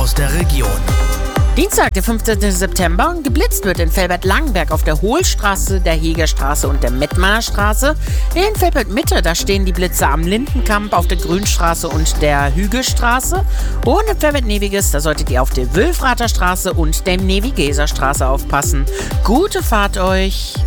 aus der Region. Dienstag, der 15. September, und geblitzt wird in Velbert-Langenberg auf der Hohlstraße, der Hegerstraße und der Mettmarer Straße. In Velbert-Mitte, da stehen die Blitze am Lindenkamp, auf der Grünstraße und der Hügelstraße. Und in Velbert-Neviges, da solltet ihr auf der Wülfrather Straße und der Nevigeser Straße aufpassen. Gute Fahrt euch!